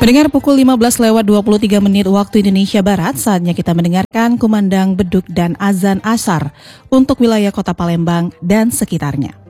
Pendengar, pukul 15:23 waktu Indonesia Barat, saatnya kita mendengarkan kumandang beduk dan azan asar untuk wilayah Kota Palembang dan sekitarnya.